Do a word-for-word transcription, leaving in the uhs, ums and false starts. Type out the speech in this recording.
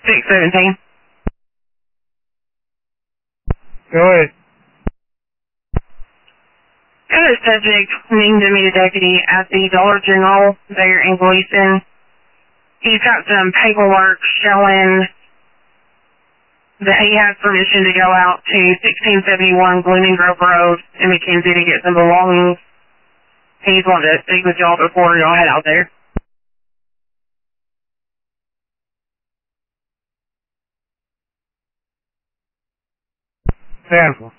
six seventeen. Go ahead. Got a subject named to meet a deputy at the Dollar General there in Gleason. He's got some paperwork showing that he has permission to go out to sixteen seventy-one Blooming Grove Road in McKenzie to get some belongings. He's wanted to speak with y'all before y'all head out there. Stand for.